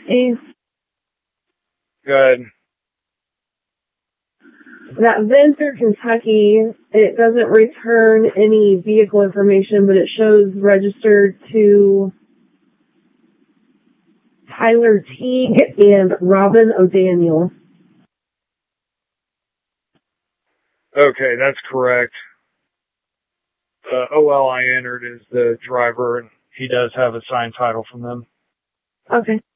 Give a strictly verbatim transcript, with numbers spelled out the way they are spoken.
Hey, Good. that Venter, Kentucky, it doesn't return any vehicle information, but it shows registered to Tyler Teague and Robin O'Daniel. Okay, that's correct. The O L I entered is the driver, and he does have a signed title from them. Okay.